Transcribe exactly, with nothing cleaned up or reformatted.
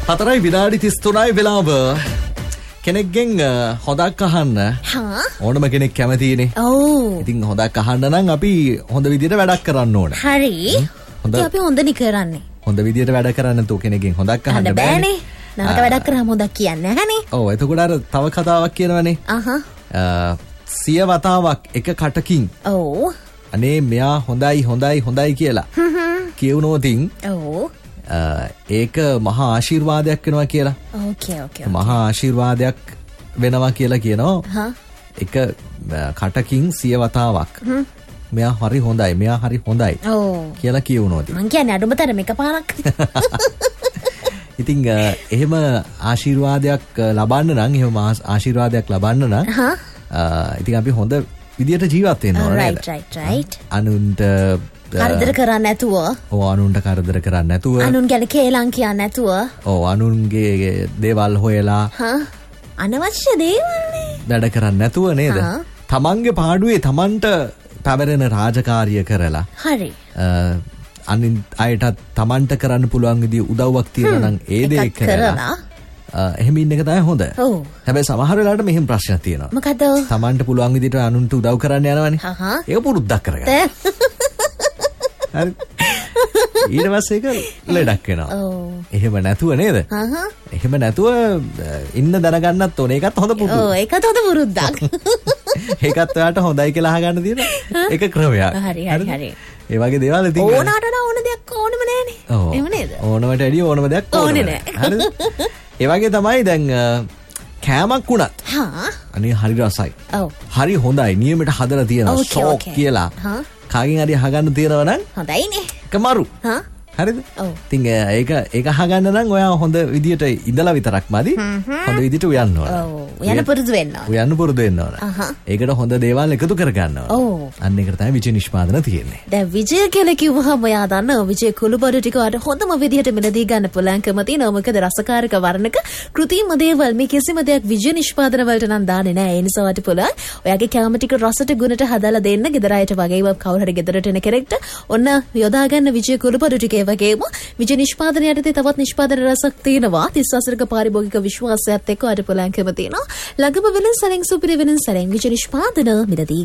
හතරයි විනාඩි තිස් තුනයි වෙලාව. කෙනෙක්ගෙන් හොදක් අහන්න ඕනම කෙනෙක් කැමතිනේ. ඔව්. ඉතින් හොදක් අහන්න නම් අපි හොඳ විදියට වැඩක් කරන්න ඕන. හරි. හොඳ අපි හොඳනේ කරන්නේ. හොඳ විදියට වැඩ කරන්න නැතුව කෙනෙක්ගෙන් හොදක් අහන්න බෑනේ. නරක වැඩක් කරාම හොදක් කියන්නේ නැහනේ. ඔව් එතකොට අර තව කතාවක් කියනවනේ. අහහ. සිය වතාවක් එක කටකින් ඔව්. අනේ මෙයා හොඳයි හොඳයි හොඳයි කියලා කියවනෝතින් ඔව්. ඒක මහා ආශිර්වාදයක් වෙනවා කියලා. ඕකේ ඕකේ. මහා ආශිර්වාදයක් වෙනවා කියලා කියනවා. එක කටකින් සිය වතාවක් මෙයා හරි හොඳයි මෙයා හරි හොඳයි කියලා කියවනෝතින්. මං කියන්නේ අඩුමතරම එක පාරක්. ඉතින් එහෙම ආශිර්වාදයක් ලබන්න නම් එහෙම ආශිර්වාදයක් ලබන්න නම් ඉතින් අපි හොඳ විදියට ජීවත් වෙන්න ඕනේ නේද? right right right. අනුන්ට කරදර කරන්නේ නැතුව. ඔව් අනුන්ට කරදර කරන්නේ නැතුව. අනුන් ගැන කේලම් කියන්නේ නැතුව. ඔව් අනුන්ගේ දේවල් හොයලා හා අනවශ්‍ය දේවල් නේ. වැඩ කරන්නේ නැතුව නේද? තමන්ගේ පාඩුවේ තමන්ට පැවරෙන රාජකාරිය කරලා. හරි. අනිත් අයටත් තමන්ට කරන්න පුළුවන් විදිහ උදව්වක් තියෙනවා නම් ඒ දේ කරලා එහෙම ඉන්න එක තමයි හොඳ. ඔව්. හැබැයි සමහර වෙලාවට මෙහෙම ප්‍රශ්නක් තියෙනවා. මොකද? තමන්ට පුළුවන් විදිහට අනුන්ට උදව් කරන්න යනවනේ. හහ. ඒක පුරුද්දක් කරගන්න. හරි. ඊට පස්සේ ඒක ලෙඩක් වෙනවා. ඔව්. එහෙම නැතුව නේද? හහ. එහෙම නැතුව ඉන්න දැනගන්නත් ඕනේ. ඒකත් හොඳ පුරුද්දක්. ඔව් ඒකත් හොඳ පුරුද්දක්. ඒකත් ඔයාලට හොඳයි කියලා අහගන්න තියෙන එක ක්‍රමයක්. හරි හරි හරි. ඒ වගේ දේවල් ඉතින් ඕනට ඕන දෙයක් ඕනම නෑනේ. එහෙම නේද? ඕනවට වැඩිය ඕනම දෙයක් ඕනේ නෑ. හරිද? ඒ වගේ තමයි දැන් කෑමක් වුණත්. හා. අනේ හරි රසයි. ඔව්. හරි හොඳයි. නියමයට හදලා තියෙනවා. ෂෝක් කියලා. හා. කාගෙන් හරි අහගන්න තියෙනවා නම් හොඳයිනේ. කමරු. හා. හරිද? ඔව්. ඉතින් ඒක ඒක අහගන්න නම් ඔයා හොඳ විදියට ඉඳලා විතරක් මදි. හොඳ විදියට උයන්න ඕන. ඔව්. උයන්න පුරුදු වෙන්න ඕන. උයන්න පුරුදු වෙන්න ඕන. අහහ. ඒකට හොඳ දේවල් එකතු කර ගන්න ඕන. ඔව්. අන්න ඒකට තමයි විජය නිෂ්පාදන තියෙන්නේ. දැන් විජය කියලා කිව්වහම ඔයා දන්නවා විජය කුළුබඩු ටික වල හොඳම විදියට මිලදී ගන්න පුළුවන්කම තියෙනවා. මොකද රසකාරක වර්ණක කෘත්‍රිම දේවල් මේ කිසිම දෙයක් විජය නිෂ්පාදන වලට නම් දාන්නේ නැහැ. ඒ නිසා වට පුළුවන් ඔයාගේ කැම ටික රසට ගුණට හදලා දෙන්න. ගෙදර අයට වගේම කවුරු හරි ගෙදරට එන කෙනෙක්ට ඔන්න යොදා ගන්න විජය කුළුබඩු ටිකේ වගේම විජය නිෂ්පාදන යටතේ තවත් නිෂ්පාදන රසක් තියෙනවා. තිස් වසරක පාරිභෝගික විශ්වාසයත් එක්ක අට පුළුවන්කම තියෙනවා. ළඟම වෙනසෙන් සුපිරි වෙනසෙන් විජය නිෂ්පාදන මිලදී